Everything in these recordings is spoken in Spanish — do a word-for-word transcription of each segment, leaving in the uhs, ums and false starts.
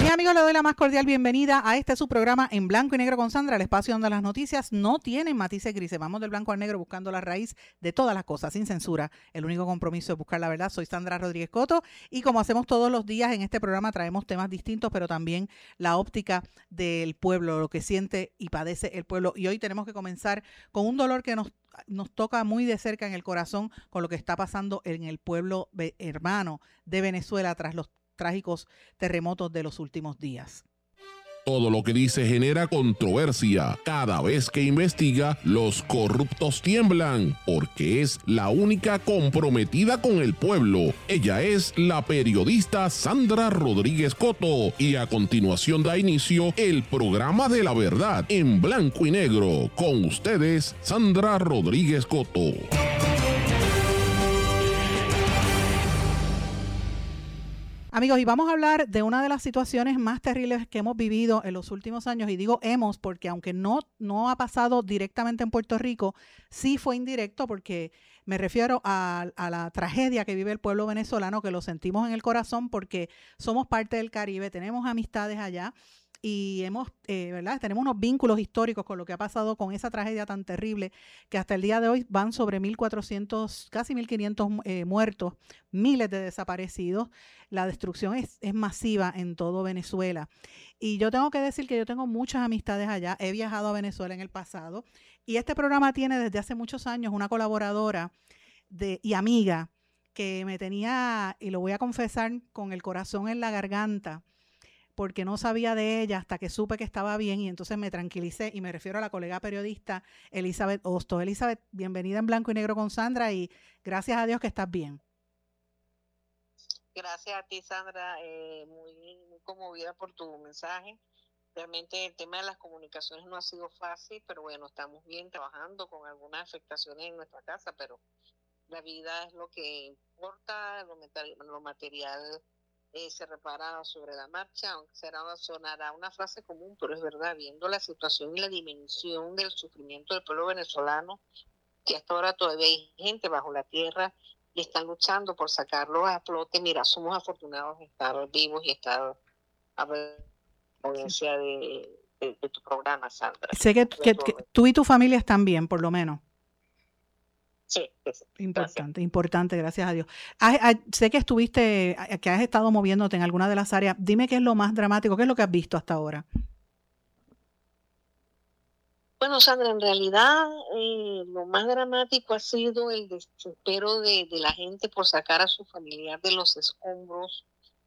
Bien, amigos, le doy la más cordial bienvenida a este su programa En Blanco y Negro con Sandra, el espacio donde las noticias no tienen matices grises. Vamos del blanco al negro buscando la raíz de todas las cosas, sin censura. El único compromiso es buscar la verdad. Soy Sandra Rodríguez Coto y como hacemos todos los días en este programa traemos temas distintos, pero también la óptica del pueblo, lo que siente y padece el pueblo. Y hoy tenemos que comenzar con un dolor que nos nos toca muy de cerca en el corazón con lo que está pasando en el pueblo hermano de Venezuela tras los trágicos terremotos de los últimos días. Todo lo que dice genera controversia. Cada vez que investiga, los corruptos tiemblan, porque es la única comprometida con el pueblo. Ella es la periodista Sandra Rodríguez Coto, y a continuación da inicio el programa de la verdad en blanco y negro. Con ustedes, Sandra Rodríguez Coto. Amigos, y vamos a hablar de una de las situaciones más terribles que hemos vivido en los últimos años, y digo hemos porque aunque no, no ha pasado directamente en Puerto Rico, sí fue indirecto, porque me refiero a, a la tragedia que vive el pueblo venezolano, que lo sentimos en el corazón porque somos parte del Caribe, tenemos amistades allá y hemos, eh, ¿verdad? Tenemos unos vínculos históricos con lo que ha pasado con esa tragedia tan terrible, que hasta el día de hoy van sobre mil cuatrocientos, casi mil quinientos eh, muertos, miles de desaparecidos. La destrucción es, es masiva en todo Venezuela. Y yo tengo que decir que yo tengo muchas amistades allá. He viajado a Venezuela en el pasado y este programa tiene desde hace muchos años una colaboradora de, y amiga que me tenía, y lo voy a confesar, con el corazón en la garganta, porque no sabía de ella hasta que supe que estaba bien, y entonces me tranquilicé, y me refiero a la colega periodista Elizabeth Hostos. Elizabeth, bienvenida en Blanco y Negro con Sandra, y gracias a Dios que estás bien. Gracias a ti, Sandra, eh, muy, muy conmovida por tu mensaje. Realmente el tema de las comunicaciones no ha sido fácil, pero bueno, estamos bien trabajando con algunas afectaciones en nuestra casa, pero la vida es lo que importa, lo, metal, lo material Eh, se repara sobre la marcha, aunque será una, sonará una frase común, pero es verdad, viendo la situación y la dimensión del sufrimiento del pueblo venezolano, que hasta ahora todavía hay gente bajo la tierra y están luchando por sacarlo a flote. Mira, somos afortunados de estar vivos y estar a ver la audiencia de, de, de tu programa, Sandra. Sé que, que, que tú y tu familia están bien, por lo menos. Sí, sí, importante, gracias. importante, gracias a Dios. Ah, ah, sé que estuviste, que has estado moviéndote en alguna de las áreas. Dime qué es lo más dramático, qué es lo que has visto hasta ahora. Bueno, Sandra, en realidad eh, lo más dramático ha sido el desespero de, de la gente por sacar a su familiar de los escombros.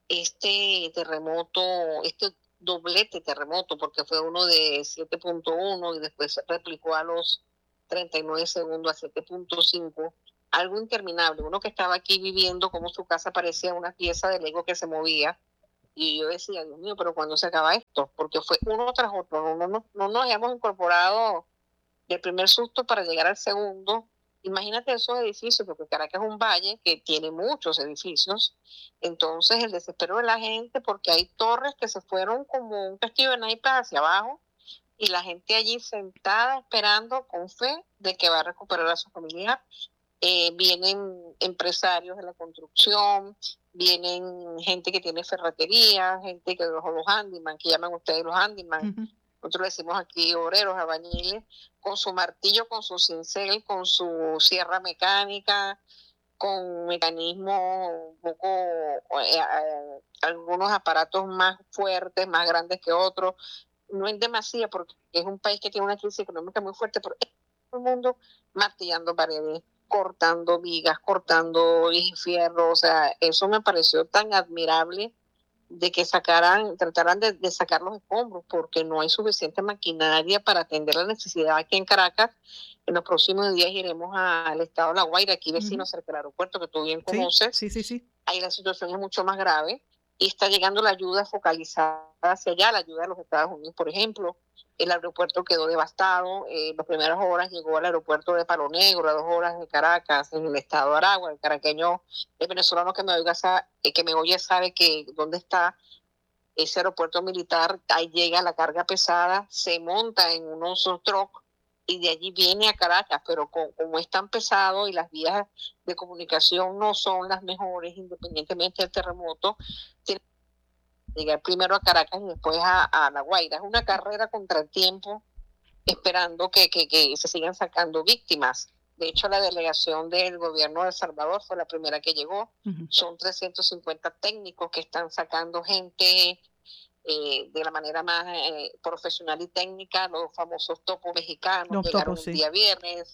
Este terremoto, este doblete terremoto, porque fue uno de siete punto uno y después replicó a los treinta y nueve segundos a siete punto cinco, algo interminable. Uno que estaba aquí viviendo como su casa parecía una pieza de Lego que se movía, y yo decía, Dios mío, pero ¿cuándo se acaba esto? Porque fue uno tras otro, no, no, no, no nos habíamos incorporado del primer susto para llegar al segundo. Imagínate esos edificios, porque Caracas es un valle que tiene muchos edificios, entonces el desespero de la gente, porque hay torres que se fueron como un castillo de naipes hacia abajo, y la gente allí sentada esperando con fe de que va a recuperar a su familia. Eh, vienen empresarios de la construcción, vienen gente que tiene ferretería, gente que los, los handyman, que llaman ustedes los handyman, uh-huh. Nosotros decimos aquí obreros, albañiles, con su martillo, con su cincel, con su sierra mecánica, con mecanismos un poco, eh, eh, algunos aparatos más fuertes, más grandes que otros. No en demasía, porque es un país que tiene una crisis económica muy fuerte, pero todo el mundo martillando paredes, cortando vigas, cortando fierro. O sea, eso me pareció tan admirable, de que sacaran, trataran de, de sacar los escombros, porque no hay suficiente maquinaria para atender la necesidad aquí en Caracas. En los próximos días iremos al estado de La Guaira, aquí vecino, uh-huh. cerca del aeropuerto, que tú bien conoces. Sí, sí, sí, sí. Ahí la situación es mucho más grave y está llegando la ayuda focalizada hacia allá, la ayuda de los Estados Unidos, por ejemplo. El aeropuerto quedó devastado. En eh, las primeras horas llegó al aeropuerto de Palo Negro, a dos horas de Caracas, en el estado de Aragua. El caraqueño, el venezolano que me oiga, eh, que me oye sabe que dónde está ese aeropuerto militar. Ahí llega la carga pesada, se monta en unos trucks y de allí viene a Caracas, pero con, como es tan pesado y las vías de comunicación no son las mejores, independientemente del terremoto, tiene llegar primero a Caracas y después a, a La Guaira. Es una carrera contra el tiempo, esperando que, que, que se sigan sacando víctimas. De hecho, la delegación del gobierno de El Salvador fue la primera que llegó. Uh-huh. Son trescientos cincuenta técnicos que están sacando gente eh, de la manera más eh, profesional y técnica, los famosos topos mexicanos. Los llegaron topos, sí. El día viernes.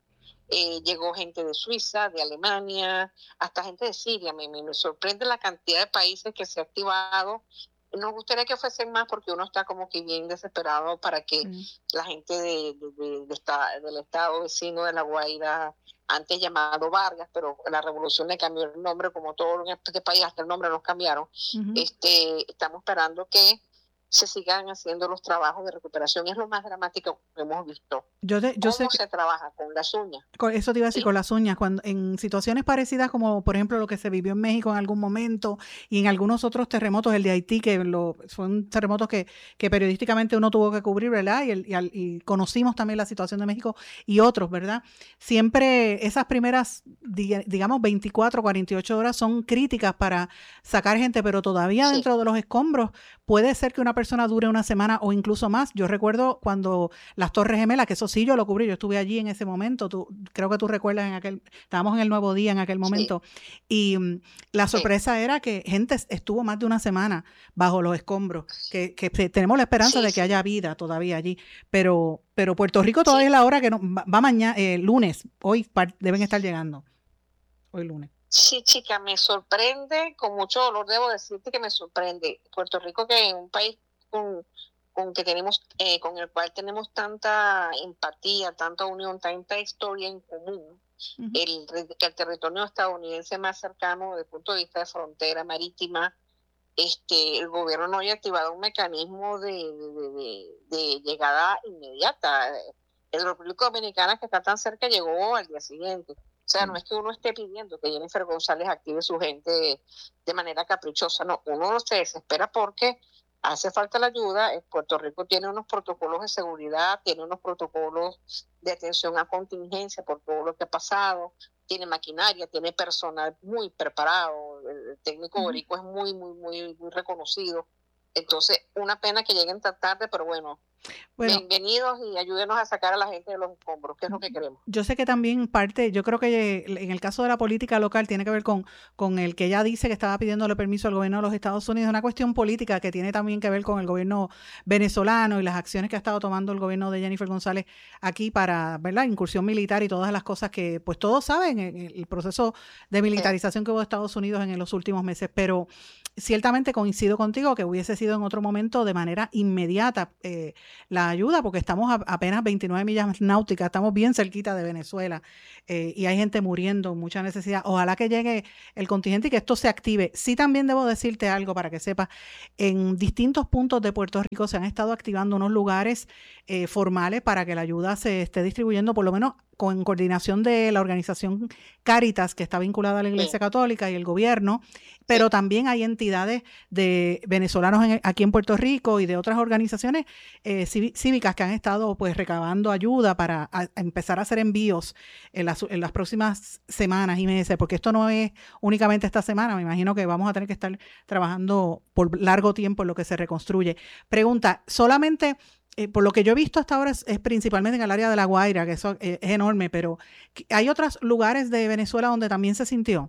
Eh, llegó gente de Suiza, de Alemania, hasta gente de Siria. Me, me, me sorprende la cantidad de países que se ha activado. Nos gustaría que fuesen más porque uno está como que bien desesperado para que mm. la gente de, de, de, de esta, del estado vecino de La Guaira, antes llamado Vargas, pero la revolución le cambió el nombre, como todo en este país, hasta el nombre nos cambiaron. Uh-huh. Este, estamos esperando que se sigan haciendo los trabajos de recuperación. Es lo más dramático que hemos visto. Yo te, yo ¿Cómo sé se trabaja? Con las uñas. Con, eso te iba a decir, ¿sí? Con las uñas. Cuando en situaciones parecidas como, por ejemplo, lo que se vivió en México en algún momento y en algunos otros terremotos, el de Haití, que lo, fueron terremotos que, que periodísticamente uno tuvo que cubrir, ¿verdad? Y, el, y, al, y conocimos también la situación de México y otros, ¿verdad? Siempre esas primeras, digamos, veinticuatro, cuarenta y ocho horas son críticas para sacar gente, pero todavía sí. Dentro de los escombros puede ser que una persona dure una semana o incluso más. Yo recuerdo cuando las Torres Gemelas, que eso sí yo lo cubrí, yo estuve allí en ese momento, tú, creo que tú recuerdas en aquel, estábamos en el Nuevo Día en aquel momento, sí. y um, la sorpresa sí. Era que gente estuvo más de una semana bajo los escombros, que, que tenemos la esperanza sí, de que sí. haya vida todavía allí, pero, pero Puerto Rico todavía sí. Es la hora que no, va, va mañana, eh, lunes, hoy deben estar llegando, hoy lunes. Sí, chica, me sorprende, con mucho dolor debo decirte que me sorprende. Puerto Rico, que es un país con, con que tenemos, eh, con el cual tenemos tanta empatía, tanta unión, tanta historia en común. Uh-huh. El, el territorio estadounidense más cercano desde el punto de vista de frontera marítima, este, el gobierno no haya activado un mecanismo de, de, de, de llegada inmediata. La República Dominicana, que está tan cerca, llegó al día siguiente. O sea, no es que uno esté pidiendo que Jennifer González active su gente de, de manera caprichosa, no, uno se desespera porque hace falta la ayuda. Puerto Rico tiene unos protocolos de seguridad, tiene unos protocolos de atención a contingencia por todo lo que ha pasado, tiene maquinaria, tiene personal muy preparado, el técnico uh-huh. boricua es muy, muy, muy, muy reconocido. Entonces, una pena que lleguen tan tarde, pero bueno, bueno, bienvenidos y ayúdenos a sacar a la gente de los escombros, que es lo que queremos. Yo sé que también parte, yo creo que en el caso de la política local tiene que ver con, con el que ella dice que estaba pidiéndole permiso al gobierno de los Estados Unidos, una cuestión política que tiene también que ver con el gobierno venezolano y las acciones que ha estado tomando el gobierno de Jennifer González aquí para, ¿verdad?, incursión militar y todas las cosas que, pues todos saben, el, el proceso de militarización sí. que hubo de Estados Unidos en los últimos meses, pero ciertamente coincido contigo que hubiese sido en otro momento de manera inmediata eh, la ayuda, porque estamos a apenas veintinueve millas náuticas, estamos bien cerquita de Venezuela eh, y hay gente muriendo, mucha necesidad. Ojalá que llegue el contingente y que esto se active. Sí, también debo decirte algo para que sepas, en distintos puntos de Puerto Rico se han estado activando unos lugares eh, formales para que la ayuda se esté distribuyendo, por lo menos con coordinación de la organización Cáritas, que está vinculada a la Iglesia sí. Católica y el gobierno, pero sí. también hay entidades de venezolanos en, aquí en Puerto Rico y de otras organizaciones eh, cívicas que han estado pues recabando ayuda para a, a empezar a hacer envíos en las, en las próximas semanas y meses, porque esto no es únicamente esta semana, me imagino que vamos a tener que estar trabajando por largo tiempo en lo que se reconstruye. Pregunta, solamente... Eh, por lo que yo he visto hasta ahora es, es principalmente en el área de La Guaira, que eso eh, es enorme, pero ¿hay otros lugares de Venezuela donde también se sintió?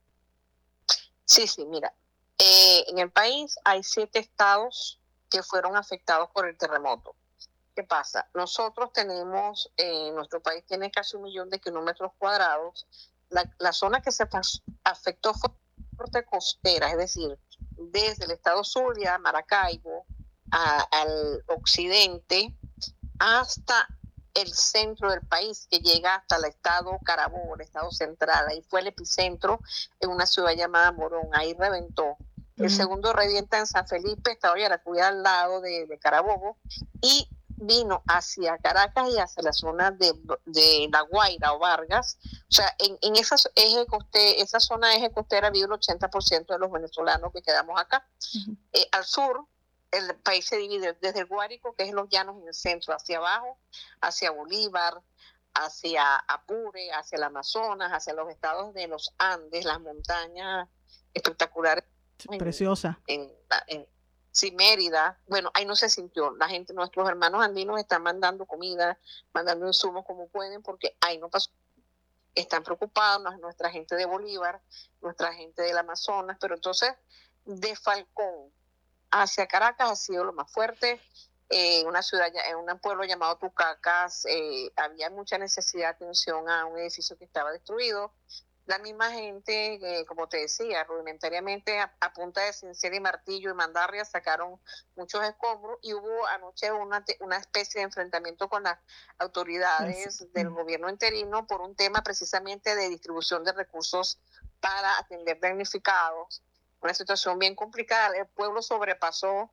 Sí, sí, mira, eh, en el país hay siete estados que fueron afectados por el terremoto. ¿Qué pasa? Nosotros tenemos, eh, nuestro país tiene casi un millón de kilómetros cuadrados. La, la zona que se afectó fue la parte costera, es decir, desde el estado Zulia, Maracaibo, A, al occidente hasta el centro del país, que llega hasta el estado Carabobo, el estado central. Ahí fue el epicentro en una ciudad llamada Morón, ahí reventó. Uh-huh. El segundo revienta en San Felipe, estado Yaracuy al lado de, de Carabobo, y vino hacia Caracas y hacia la zona de, de La Guaira o Vargas. O sea, en, en esa, eje coste, esa zona eje costera vive el ochenta por ciento de los venezolanos que quedamos acá. Uh-huh. Eh, al sur, el país se divide desde el Guárico, que es los llanos en el centro, hacia abajo, hacia Bolívar, hacia Apure, hacia el Amazonas, hacia los estados de los Andes, las montañas espectaculares. Preciosa. En, en, en, si Mérida, bueno, ahí no se sintió. La gente, nuestros hermanos andinos están mandando comida, mandando insumos como pueden, porque ahí no pasó. Están preocupados nuestra gente de Bolívar, nuestra gente del Amazonas, pero entonces de Falcón hacia Caracas ha sido lo más fuerte. Eh, una ciudad, en un pueblo llamado Tucacas, eh, había mucha necesidad de atención a un edificio que estaba destruido. La misma gente, eh, como te decía, rudimentariamente a, a punta de cincel y martillo y mandarria sacaron muchos escombros, y hubo anoche una, una especie de enfrentamiento con las autoridades sí. del gobierno interino por un tema precisamente de distribución de recursos para atender damnificados. Una situación bien complicada. El pueblo sobrepasó,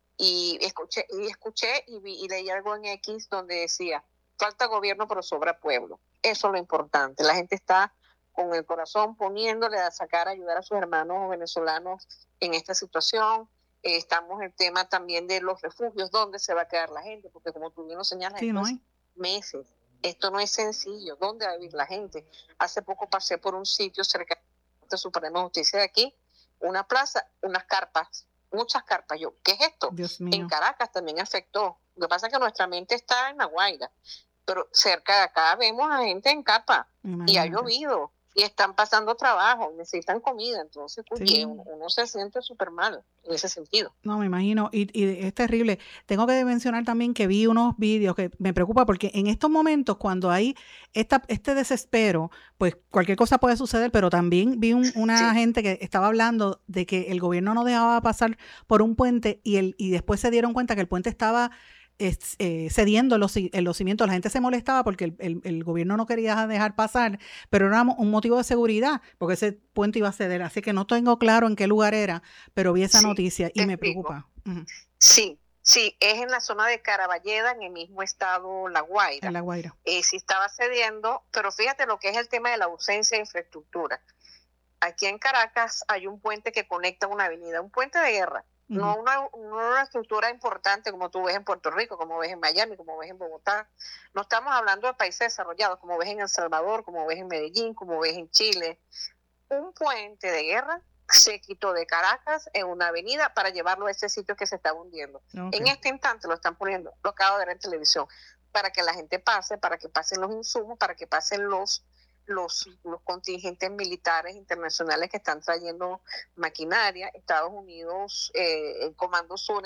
y escuché y escuché y, vi, y leí algo en X donde decía: falta gobierno pero sobra pueblo. Eso es lo importante. La gente está con el corazón poniéndole a sacar, a ayudar a sus hermanos venezolanos en esta situación. Eh, estamos en el tema también de los refugios, dónde se va a quedar la gente, porque como tú bien lo señalas, sí, no hay meses. Esto no es sencillo. ¿Dónde va a vivir la gente? Hace poco pasé por un sitio cerca de la Suprema Justicia de aquí, una plaza, unas carpas, muchas carpas. Yo, ¿qué es esto? Dios mío. En Caracas también afectó. Lo que pasa es que nuestra mente está en La Guaira, pero cerca de acá vemos a gente en carpa. Imagínate. Y ha llovido y están pasando trabajo, necesitan comida, entonces sí. uno, uno se siente súper mal en ese sentido. No, me imagino, y, y es terrible. Tengo que mencionar también que vi unos vídeos que me preocupa, porque en estos momentos cuando hay esta, este desespero, pues cualquier cosa puede suceder, pero también vi un, una sí. gente que estaba hablando de que el gobierno no dejaba pasar por un puente, y, el, y después se dieron cuenta que el puente estaba Es, eh, cediendo los, los cimientos. La gente se molestaba porque el, el, el gobierno no quería dejar pasar, pero era un motivo de seguridad, porque ese puente iba a ceder. Así que no tengo claro en qué lugar era, pero vi esa sí, noticia y me explico. preocupa. Uh-huh. Sí, sí, es en la zona de Caraballeda, en el mismo estado La Guaira. En La Guaira. Eh, sí estaba cediendo, pero fíjate lo que es el tema de la ausencia de infraestructura. Aquí en Caracas hay un puente que conecta una avenida, un puente de guerra. No una, no una estructura importante como tú ves en Puerto Rico, como ves en Miami, como ves en Bogotá. No estamos hablando de países desarrollados, como ves en El Salvador, como ves en Medellín, como ves en Chile. Un puente de guerra se quitó de Caracas en una avenida para llevarlo a ese sitio que se estaba hundiendo. Okay. En este instante lo están poniendo, lo acabo de ver en televisión, para que la gente pase, para que pasen los insumos, para que pasen los Los, los contingentes militares internacionales que están trayendo maquinaria. Estados Unidos, eh, el Comando Sur,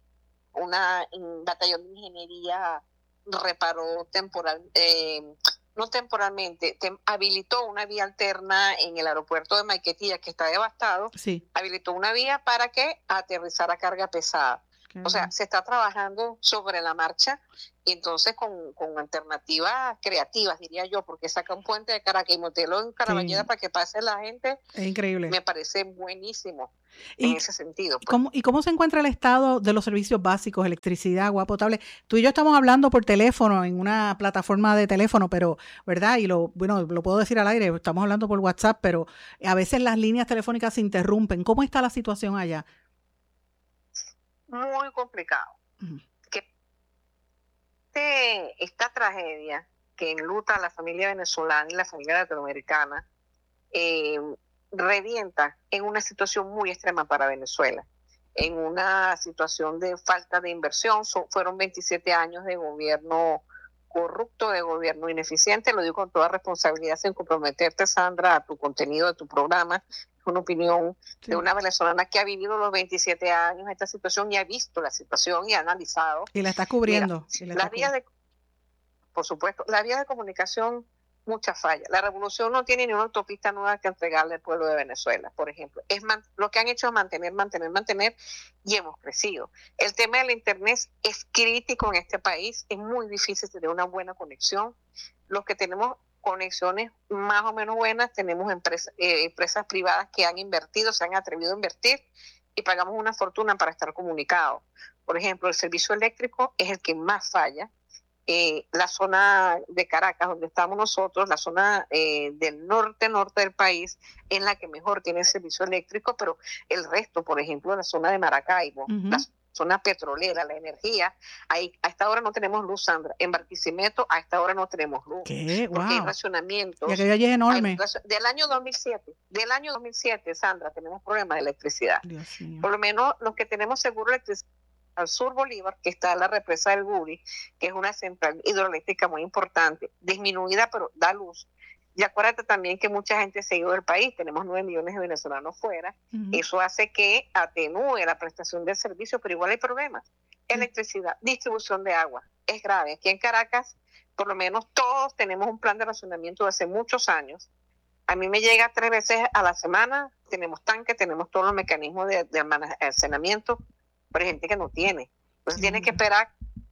una un batallón de ingeniería reparó temporal, eh, no temporalmente, tem, habilitó una vía alterna en el aeropuerto de Maiquetía, que está devastado, sí. habilitó una vía para que aterrizara carga pesada. O sea, se está trabajando sobre la marcha, y entonces con, con alternativas creativas, diría yo, porque saca un puente de Caracas y montelo en Caraballeda sí. para que pase la gente. Es increíble. Me parece buenísimo en y, ese sentido. Pues. ¿cómo, ¿Y cómo se encuentra el estado de los servicios básicos, electricidad, agua potable? Tú y yo estamos hablando por teléfono, en una plataforma de teléfono, pero, ¿verdad? Y lo bueno, lo puedo decir al aire, estamos hablando por WhatsApp, pero a veces las líneas telefónicas se interrumpen. ¿Cómo está la situación allá? Muy complicado. Uh-huh. Que este, esta tragedia que enluta a la familia venezolana y la familia latinoamericana eh, revienta en una situación muy extrema para Venezuela, en una situación de falta de inversión. So, fueron veintisiete años de gobierno corrupto, de gobierno ineficiente. Lo digo con toda responsabilidad, sin comprometerte, Sandra, a tu contenido de tu programa. Una opinión sí. de una venezolana que ha vivido los veintisiete años esta situación y ha visto la situación y ha analizado. Y la está cubriendo. Mira, y la las está vías de, por supuesto, las vías de comunicación, muchas fallas. La revolución no tiene ni una autopista nueva que entregarle al pueblo de Venezuela, por ejemplo. Es man, lo que han hecho es mantener, mantener, mantener, y hemos crecido. El tema del internet es crítico en este país. Es muy difícil tener una buena conexión. Los que tenemos conexiones más o menos buenas, tenemos empresas, eh, empresas privadas que han invertido, se han atrevido a invertir, y pagamos una fortuna para estar comunicados. Por ejemplo, el servicio eléctrico es el que más falla. Eh, la zona de Caracas, donde estamos nosotros, la zona eh, del norte-norte del país, es la que mejor tiene el servicio eléctrico, pero el resto, por ejemplo, la zona de Maracaibo, uh-huh. la zona petrolera, la energía, ahí, a esta hora no tenemos luz, Sandra. En Barquisimeto a esta hora no tenemos luz. ¿Qué? Porque hay Wow. racionamientos. Y aquello allí es enorme. Hay, del año dos mil siete, del año dos mil siete, Sandra, tenemos problemas de electricidad. Dios mío. Por lo menos los que tenemos seguro electricidad al sur Bolívar, que está la represa del Guri, que es una central hidroeléctrica muy importante, disminuida, pero da luz. Y acuérdate también que mucha gente se ha ido del país, tenemos nueve millones de venezolanos fuera, uh-huh. Eso hace que atenúe la prestación del servicio, pero igual hay problemas. Electricidad, distribución de agua, es grave. Aquí en Caracas, por lo menos todos tenemos un plan de racionamiento de hace muchos años. A mí me llega tres veces a la semana, tenemos tanque, tenemos todos los mecanismos de, de almacenamiento, pero hay gente que no tiene. Entonces uh-huh. Tienes que esperar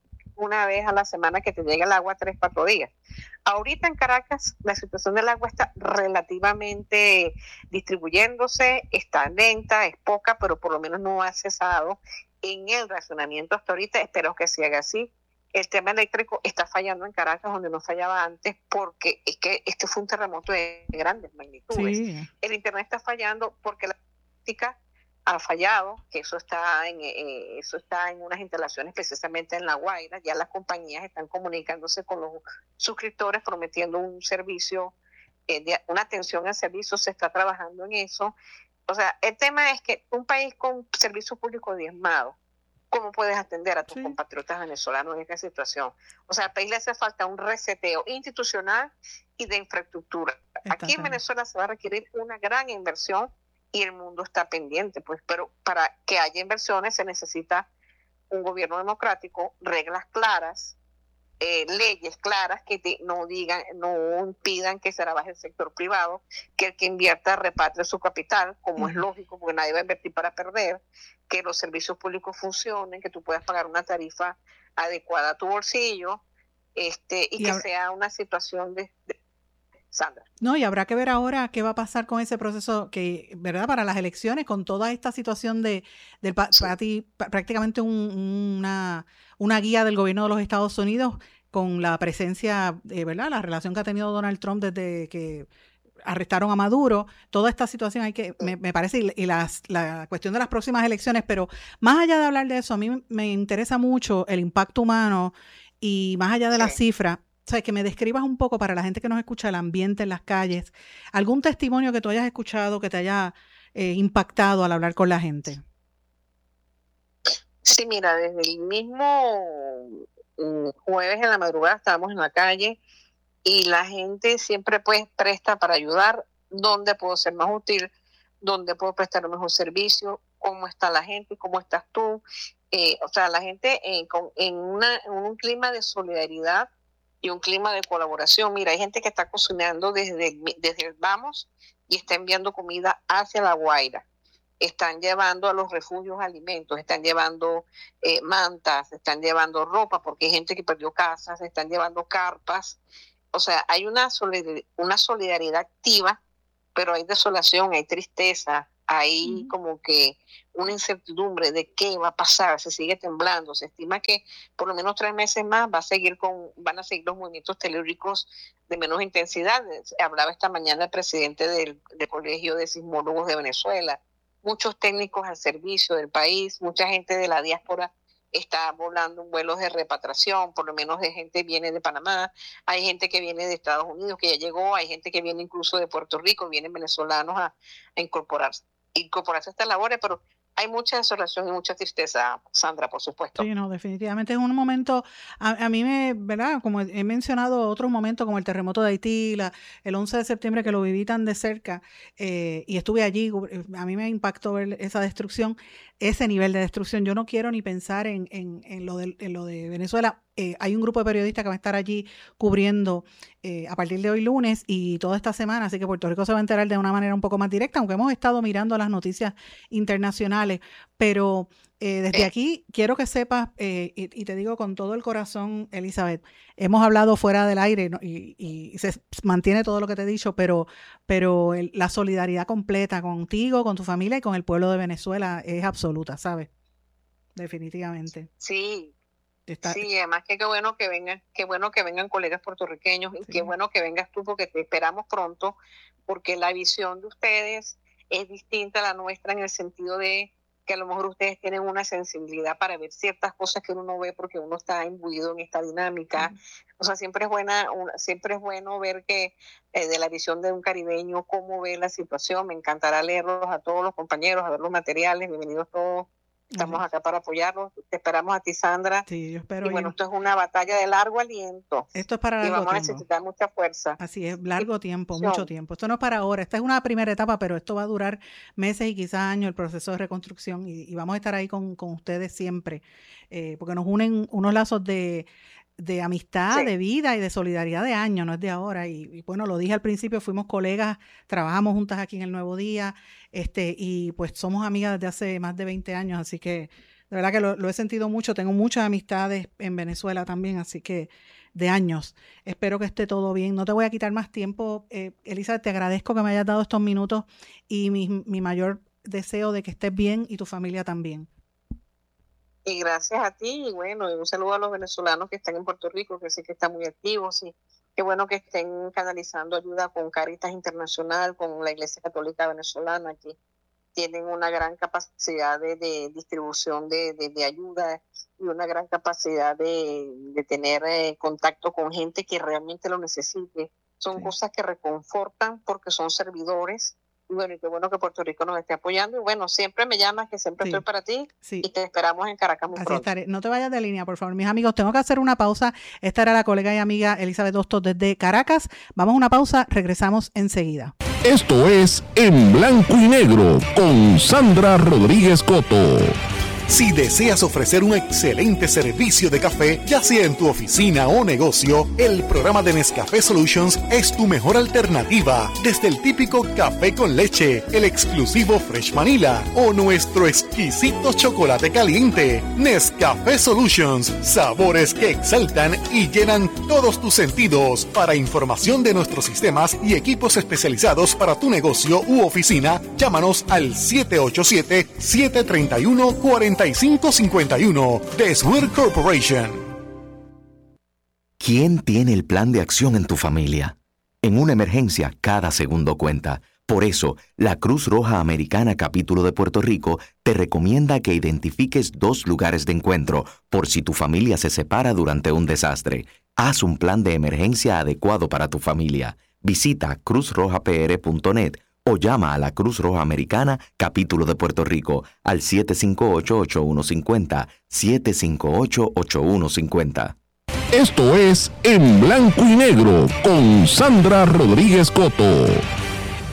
una vez a la semana que te llegue el agua, tres, cuatro días. Ahorita en Caracas la situación del agua está relativamente distribuyéndose, está lenta, es poca, pero por lo menos no ha cesado en el racionamiento hasta ahorita. Espero que se haga así. El tema eléctrico está fallando en Caracas donde no fallaba antes, porque es que este fue un terremoto de grandes magnitudes. Sí. El internet está fallando porque la eléctrica ha fallado, que eso está en eh, eso está en unas instalaciones precisamente en La Guaira. Ya las compañías están comunicándose con los suscriptores prometiendo un servicio, eh, de, una atención al servicio, se está trabajando en eso. O sea, el tema es que un país con servicio público diezmado, ¿cómo puedes atender a tus sí. compatriotas venezolanos en esta situación? O sea, al país le hace falta un reseteo institucional y de infraestructura. Aquí en Venezuela se va a requerir una gran inversión y el mundo está pendiente, pues, pero para que haya inversiones se necesita un gobierno democrático, reglas claras, eh, leyes claras que te, no digan, no impidan que se trabaje el sector privado, que el que invierta repatrie su capital, como uh-huh. es lógico, porque nadie va a invertir para perder, que los servicios públicos funcionen, que tú puedas pagar una tarifa adecuada a tu bolsillo, este, y, y que ahora sea una situación de, de Sandra. No, y habrá que ver ahora qué va a pasar con ese proceso, que, ¿verdad? Para las elecciones, con toda esta situación de, de sí. para ti, prácticamente un, una, una guía del gobierno de los Estados Unidos con la presencia, eh, ¿verdad? La relación que ha tenido Donald Trump desde que arrestaron a Maduro, toda esta situación hay que, me, me parece, y, y las, la cuestión de las próximas elecciones, pero más allá de hablar de eso, a mí me interesa mucho el impacto humano y más allá de sí. las cifras. O sea, que me describas un poco para la gente que nos escucha el ambiente en las calles, algún testimonio que tú hayas escuchado que te haya eh, impactado al hablar con la gente. Sí, mira, desde el mismo jueves en la madrugada estábamos en la calle y la gente siempre pues presta para ayudar, dónde puedo ser más útil, dónde puedo prestar un mejor servicio, cómo está la gente, cómo estás tú. Eh, o sea, la gente eh, con, en, una, en un clima de solidaridad y un clima de colaboración. Mira, hay gente que está cocinando desde, desde el Vamos y está enviando comida hacia La Guaira. Están llevando a los refugios alimentos, están llevando eh, mantas, están llevando ropa, porque hay gente que perdió casas, están llevando carpas. O sea, hay una solidaridad, una solidaridad activa, pero hay desolación, hay tristeza, hay uh-huh. como que una incertidumbre de qué va a pasar, se sigue temblando, se estima que por lo menos tres meses más va a seguir con, van a seguir los movimientos telúricos de menos intensidad. Hablaba esta mañana el presidente del, del Colegio de Sismólogos de Venezuela, muchos técnicos al servicio del país, mucha gente de la diáspora está volando en vuelos de repatriación, por lo menos de gente viene de Panamá, hay gente que viene de Estados Unidos que ya llegó, hay gente que viene incluso de Puerto Rico, vienen venezolanos a, a incorporarse, incorporarse a estas labores, pero hay mucha desolación y mucha tristeza, Sandra, por supuesto. Sí, no, definitivamente es un momento, a, a mí me, ¿verdad? Como he mencionado otros momentos como el terremoto de Haití, la, el once de septiembre que lo viví tan de cerca eh, y estuve allí, a mí me impactó ver esa destrucción, ese nivel de destrucción. Yo no quiero ni pensar en, en, en, lo, de, en lo de Venezuela. Eh, hay un grupo de periodistas que va a estar allí cubriendo eh, a partir de hoy lunes y toda esta semana, así que Puerto Rico se va a enterar de una manera un poco más directa, aunque hemos estado mirando las noticias internacionales, pero eh, desde aquí quiero que sepas, eh, y, y te digo con todo el corazón, Elizabeth, hemos hablado fuera del aire, ¿no? y, y se mantiene todo lo que te he dicho, pero, pero el, la solidaridad completa contigo, con tu familia y con el pueblo de Venezuela es absoluta, ¿sabes? Definitivamente. Sí. Está... Sí, además que qué bueno que vengan, qué bueno que vengan colegas puertorriqueños y sí. Qué bueno que vengas tú porque te esperamos pronto, porque la visión de ustedes es distinta a la nuestra en el sentido de que a lo mejor ustedes tienen una sensibilidad para ver ciertas cosas que uno no ve porque uno está imbuido en esta dinámica. Uh-huh. O sea, siempre es buena, una, siempre es bueno ver que eh, de la visión de un caribeño, cómo ve la situación. Me encantará leerlos a todos los compañeros, a ver los materiales. Bienvenidos todos. Estamos acá para apoyarlos. Te esperamos a ti, Sandra. Sí, yo espero. Y bueno, esto es una batalla de largo aliento. Esto es para largo tiempo. Y vamos tiempo. a necesitar mucha fuerza. Así es, largo tiempo, mucho tiempo. Esto no es para ahora. Esta es una primera etapa, pero esto va a durar meses y quizás años, el proceso de reconstrucción. Y, y vamos a estar ahí con, con ustedes siempre, eh, porque nos unen unos lazos de... de amistad, sí. de vida y de solidaridad de años, no es de ahora. Y, y bueno, lo dije al principio, fuimos colegas, trabajamos juntas aquí en El Nuevo Día, este, y pues somos amigas desde hace más de veinte años, así que de verdad que lo, lo he sentido mucho. Tengo muchas amistades en Venezuela también, así que de años. Espero que esté todo bien. No te voy a quitar más tiempo. Eh, Elizabeth, te agradezco que me hayas dado estos minutos y mi, mi mayor deseo de que estés bien y tu familia también. Y gracias a ti, y bueno, y un saludo a los venezolanos que están en Puerto Rico, que sé que están muy activos, y qué bueno que estén canalizando ayuda con Caritas Internacional, con la Iglesia Católica Venezolana, que tienen una gran capacidad de, de distribución de, de, de ayuda y una gran capacidad de, de tener eh, contacto con gente que realmente lo necesite. Son sí. cosas que reconfortan porque son servidores. Y bueno, y qué bueno que Puerto Rico nos esté apoyando. Y bueno, siempre me llamas, que siempre sí, estoy para ti. Sí. Y te esperamos en Caracas muy Así pronto. Estaré. No te vayas de línea, por favor. Mis amigos, tengo que hacer una pausa. Esta era la colega y amiga Elizabeth Hostos desde Caracas. Vamos a una pausa, regresamos enseguida. Esto es En Blanco y Negro con Sandra Rodríguez Coto. Si deseas ofrecer un excelente servicio de café, ya sea en tu oficina o negocio, el programa de Nescafé Solutions es tu mejor alternativa. Desde el típico café con leche, el exclusivo Fresh Manila o nuestro exquisito chocolate caliente. Nescafé Solutions, sabores que exaltan y llenan todos tus sentidos. Para información de nuestros sistemas y equipos especializados para tu negocio u oficina, llámanos al siete ocho siete, siete tres uno, cuatro cinco cinco uno de Swear Corporation. ¿Quién tiene el plan de acción en tu familia? En una emergencia, cada segundo cuenta. Por eso, la Cruz Roja Americana Capítulo de Puerto Rico te recomienda que identifiques dos lugares de encuentro por si tu familia se separa durante un desastre. Haz un plan de emergencia adecuado para tu familia. Visita cruz roja p r punto net o llama a la Cruz Roja Americana Capítulo de Puerto Rico al siete cinco ocho, ocho uno cinco cero, siete cinco ocho, ocho uno cinco cero. Esto es En Blanco y Negro con Sandra Rodríguez Coto.